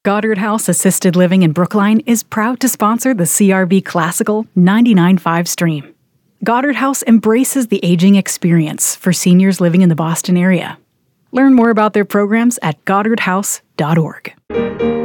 Goddard House Assisted Living in Brookline is proud to sponsor the CRB Classical 99.5 stream. Goddard House embraces the aging experience for seniors living in the Boston area. Learn more about their programs at goddardhouse.org.